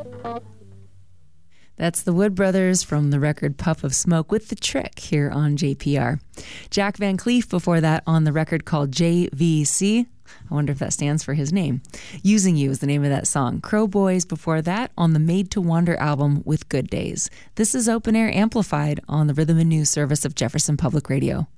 That's the Wood Brothers from the record Puff of Smoke with The Trick here on JPR. Jack Van Cleef before that on the record called JVC. I wonder if that stands for his name. Using You is the name of that song. Crow Boys before that on the Made to Wander album with Good Days. This is Open Air Amplified on the Rhythm and News service of Jefferson Public Radio.